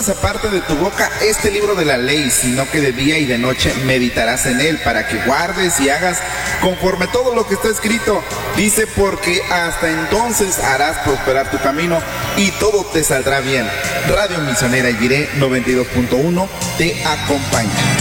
aparte de tu boca este libro de la ley, sino que de día y de noche meditarás en él, para que guardes y hagas conforme todo lo que está escrito. Dice, porque hasta entonces harás prosperar tu camino y todo te saldrá bien. Radio Misionera Jiré 92.1 te acompaña.